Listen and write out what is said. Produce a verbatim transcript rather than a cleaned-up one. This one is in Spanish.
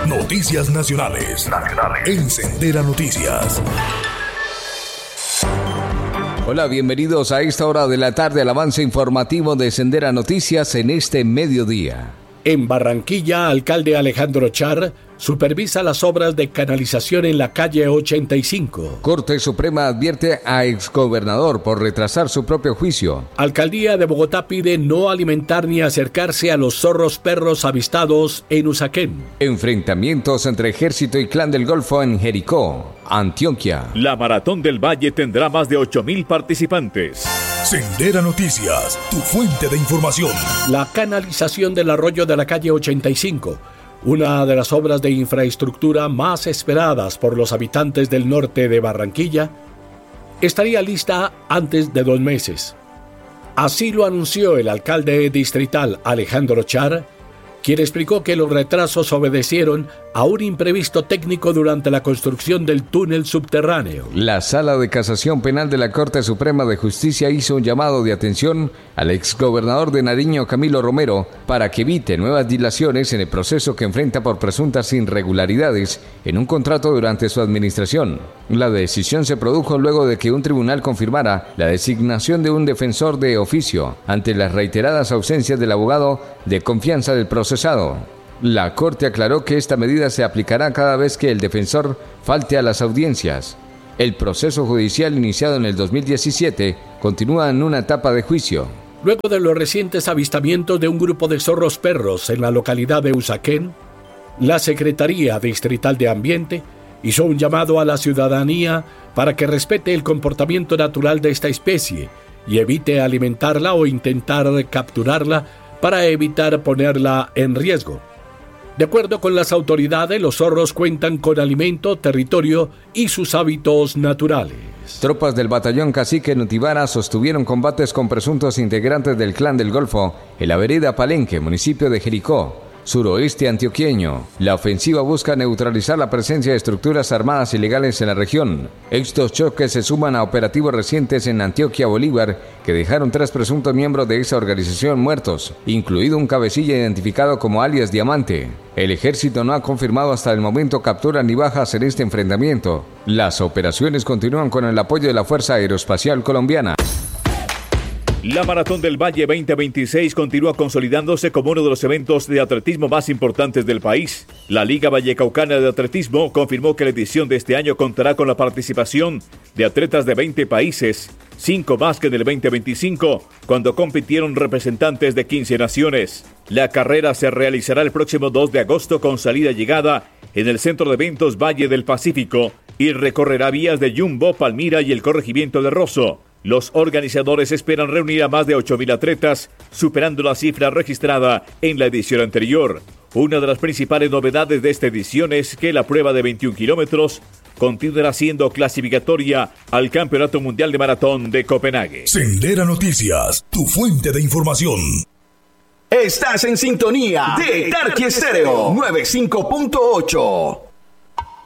Noticias nacionales. Nacionales. En Sendera Noticias. Hola, bienvenidos a esta hora de la tarde al avance informativo de Sendera Noticias en este mediodía. En Barranquilla, alcalde Alejandro Char supervisa las obras de canalización en la calle ochenta y cinco. Corte Suprema advierte a exgobernador por retrasar su propio juicio. Alcaldía de Bogotá pide no alimentar ni acercarse a los zorros perros avistados en Usaquén. Enfrentamientos entre Ejército y Clan del Golfo en Jericó, Antioquia. La Maratón del Valle tendrá más de ocho mil participantes. Sendera Noticias, tu fuente de información. La canalización del arroyo de la calle ochenta y cinco, una de las obras de infraestructura más esperadas por los habitantes del norte de Barranquilla, estaría lista antes de dos meses. Así lo anunció el alcalde distrital Alejandro Char, quien explicó que los retrasos obedecieron a un imprevisto técnico durante la construcción del túnel subterráneo. La Sala de Casación Penal de la Corte Suprema de Justicia hizo un llamado de atención al exgobernador de Nariño, Camilo Romero, para que evite nuevas dilaciones en el proceso que enfrenta por presuntas irregularidades en un contrato durante su administración. La decisión se produjo luego de que un tribunal confirmara la designación de un defensor de oficio ante las reiteradas ausencias del abogado de confianza del procesado. La Corte aclaró que esta medida se aplicará cada vez que el defensor falte a las audiencias. El proceso judicial iniciado en el dos mil diecisiete continúa en una etapa de juicio. Luego de los recientes avistamientos de un grupo de zorros perros en la localidad de Usaquén, la Secretaría Distrital de Ambiente hizo un llamado a la ciudadanía para que respete el comportamiento natural de esta especie y evite alimentarla o intentar capturarla para evitar ponerla en riesgo. De acuerdo con las autoridades, los zorros cuentan con alimento, territorio y sus hábitos naturales. Tropas del batallón Cacique Nutibara sostuvieron combates con presuntos integrantes del Clan del Golfo en la vereda Palenque, municipio de Jericó, suroeste antioqueño. La ofensiva busca neutralizar la presencia de estructuras armadas ilegales en la región. Estos choques se suman a operativos recientes en Antioquia, Bolívar, que dejaron tres presuntos miembros de esa organización muertos, incluido un cabecilla identificado como alias Diamante. El ejército no ha confirmado hasta el momento capturas ni bajas en este enfrentamiento. Las operaciones continúan con el apoyo de la Fuerza Aeroespacial Colombiana. La Maratón del Valle veinte veintiséis continúa consolidándose como uno de los eventos de atletismo más importantes del país. La Liga Vallecaucana de Atletismo confirmó que la edición de este año contará con la participación de atletas de veinte países, cinco más que en el veinte veinticinco, cuando compitieron representantes de quince naciones. La carrera se realizará el próximo dos de agosto con salida y llegada en el Centro de Eventos Valle del Pacífico y recorrerá vías de Yumbo, Palmira y el corregimiento de Rosso. Los organizadores esperan reunir a más de ocho mil atletas, superando la cifra registrada en la edición anterior. Una de las principales novedades de esta edición es que la prueba de veintiún kilómetros continuará siendo clasificatoria al Campeonato Mundial de Maratón de Copenhague. Sendera Noticias, tu fuente de información. Estás en sintonía de Tarqui Estéreo noventa y cinco punto ocho.